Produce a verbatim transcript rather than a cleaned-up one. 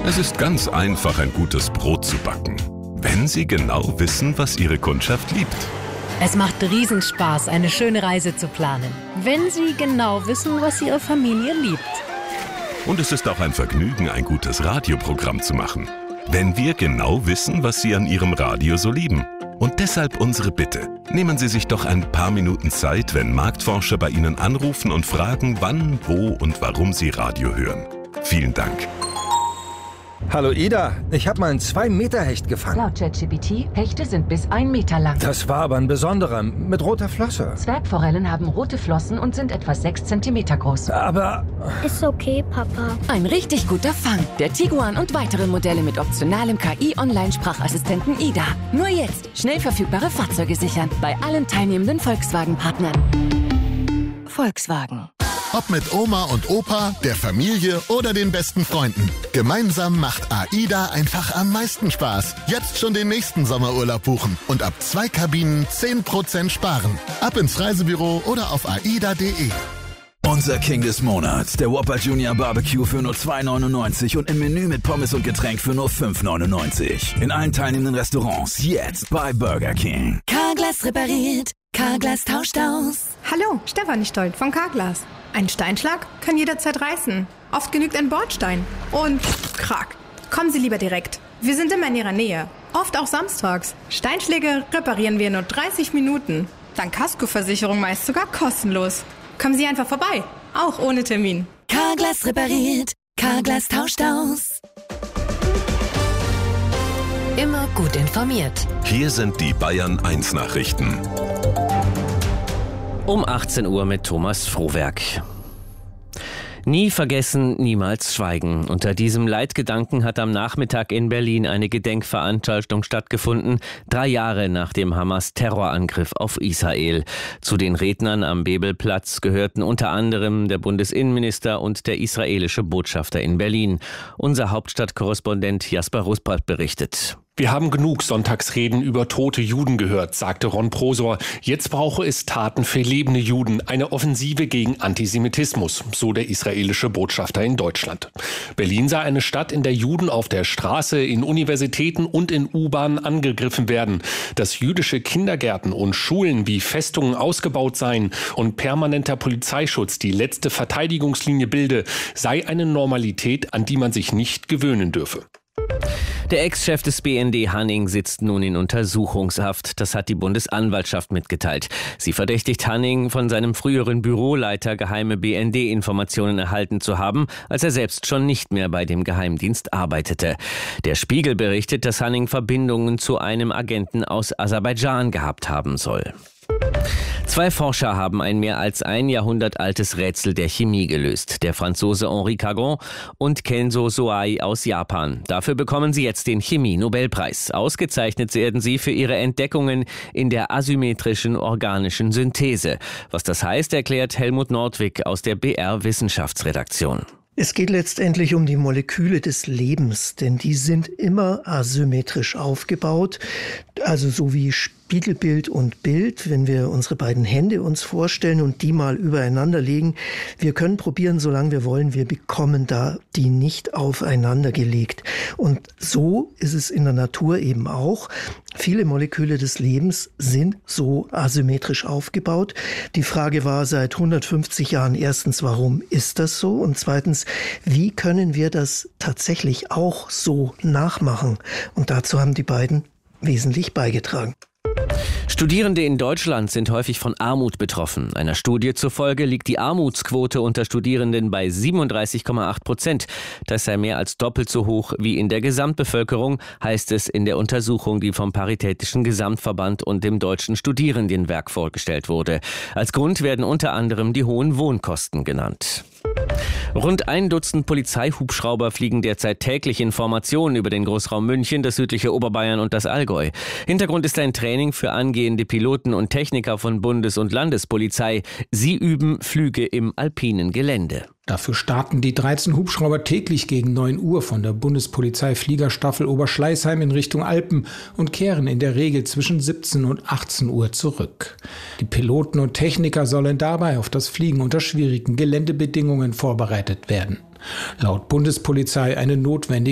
Es ist ganz einfach, ein gutes Brot zu backen, wenn Sie genau wissen, was Ihre Kundschaft liebt. Es macht Riesenspaß, eine schöne Reise zu planen, wenn Sie genau wissen, was Ihre Familie liebt. Und es ist auch ein Vergnügen, ein gutes Radioprogramm zu machen, wenn wir genau wissen, was Sie an Ihrem Radio so lieben. Und deshalb unsere Bitte. Nehmen Sie sich doch ein paar Minuten Zeit, wenn Marktforscher bei Ihnen anrufen und fragen, wann, wo und warum Sie Radio hören. Vielen Dank. Hallo Ida, ich habe mal einen zwei Meter Hecht gefangen. Laut ChatGPT, Hechte sind bis ein Meter lang. Das war aber ein besonderer, mit roter Flosse. Zwergforellen haben rote Flossen und sind etwa sechs Zentimeter groß. Aber... Ist okay, Papa. Ein richtig guter Fang. Der Tiguan und weitere Modelle mit optionalem K I-Online-Sprachassistenten Ida. Nur jetzt schnell verfügbare Fahrzeuge sichern. Bei allen teilnehmenden Volkswagen-Partnern. Volkswagen. Ob mit Oma und Opa, der Familie oder den besten Freunden. Gemeinsam macht AIDA einfach am meisten Spaß. Jetzt schon den nächsten Sommerurlaub buchen und ab zwei Kabinen zehn Prozent sparen. Ab ins Reisebüro oder auf aida punkt de. Unser King des Monats, der Whopper Junior Barbecue für nur zwei neunundneunzig und im Menü mit Pommes und Getränk für nur fünf neunundneunzig. In allen teilnehmenden Restaurants jetzt bei Burger King. Carglass repariert, Carglass tauscht aus. Hallo, Stefanie Stolt von Carglass. Ein Steinschlag kann jederzeit reißen. Oft genügt ein Bordstein. Und krack. Kommen Sie lieber direkt. Wir sind immer in Ihrer Nähe. Oft auch samstags. Steinschläge reparieren wir in nur dreißig Minuten. Dank Kaskoversicherung meist sogar kostenlos. Kommen Sie einfach vorbei. Auch ohne Termin. Carglass repariert. Carglass tauscht aus. Immer gut informiert. Hier sind die Bayern eins Nachrichten. Um achtzehn Uhr mit Thomas Frohwerk. Nie vergessen, niemals schweigen. Unter diesem Leitgedanken hat am Nachmittag in Berlin eine Gedenkveranstaltung stattgefunden, drei Jahre nach dem Hamas-Terrorangriff auf Israel. Zu den Rednern am Bebelplatz gehörten unter anderem der Bundesinnenminister und der israelische Botschafter in Berlin. Unser Hauptstadtkorrespondent Jasper Ruspert berichtet. Wir haben genug Sonntagsreden über tote Juden gehört, sagte Ron Prosor. Jetzt brauche es Taten für lebende Juden, eine Offensive gegen Antisemitismus, so der israelische Botschafter in Deutschland. Berlin sei eine Stadt, in der Juden auf der Straße, in Universitäten und in U-Bahnen angegriffen werden, dass jüdische Kindergärten und Schulen wie Festungen ausgebaut seien und permanenter Polizeischutz die letzte Verteidigungslinie bilde, sei eine Normalität, an die man sich nicht gewöhnen dürfe. Der Ex-Chef des B N D Hanning sitzt nun in Untersuchungshaft. Das hat die Bundesanwaltschaft mitgeteilt. Sie verdächtigt Hanning, von seinem früheren Büroleiter geheime B N D-Informationen erhalten zu haben, als er selbst schon nicht mehr bei dem Geheimdienst arbeitete. Der Spiegel berichtet, dass Hanning Verbindungen zu einem Agenten aus Aserbaidschan gehabt haben soll. Zwei Forscher haben ein mehr als ein Jahrhundert altes Rätsel der Chemie gelöst. Der Franzose Henri Cagon und Kenzo Soai aus Japan. Dafür bekommen sie jetzt den Chemie-Nobelpreis. Ausgezeichnet werden sie für ihre Entdeckungen in der asymmetrischen organischen Synthese. Was das heißt, erklärt Helmut Nordwig aus der B R-Wissenschaftsredaktion. Es geht letztendlich um die Moleküle des Lebens, denn die sind immer asymmetrisch aufgebaut, also so wie Spiegelbild und Bild, wenn wir unsere beiden Hände uns vorstellen und die mal übereinander legen. Wir können probieren, solange wir wollen, wir bekommen da die nicht aufeinander gelegt. Und so ist es in der Natur eben auch. Viele Moleküle des Lebens sind so asymmetrisch aufgebaut. Die Frage war seit hundertfünfzig Jahren erstens, warum ist das so? Und zweitens, wie können wir das tatsächlich auch so nachmachen? Und dazu haben die beiden wesentlich beigetragen. Studierende in Deutschland sind häufig von Armut betroffen. Einer Studie zufolge liegt die Armutsquote unter Studierenden bei siebenunddreißig Komma acht Prozent. Das sei mehr als doppelt so hoch wie in der Gesamtbevölkerung, heißt es in der Untersuchung, die vom Paritätischen Gesamtverband und dem Deutschen Studierendenwerk vorgestellt wurde. Als Grund werden unter anderem die hohen Wohnkosten genannt. Rund ein Dutzend Polizeihubschrauber fliegen derzeit täglich in Formation über den Großraum München, das südliche Oberbayern und das Allgäu. Hintergrund ist ein Training für angehende Piloten und Techniker von Bundes- und Landespolizei. Sie üben Flüge im alpinen Gelände. Dafür starten die dreizehn Hubschrauber täglich gegen neun Uhr von der Bundespolizei-Fliegerstaffel Oberschleißheim in Richtung Alpen und kehren in der Regel zwischen siebzehn und achtzehn Uhr zurück. Die Piloten und Techniker sollen dabei auf das Fliegen unter schwierigen Geländebedingungen vorbereitet werden. Laut Bundespolizei eine notwendige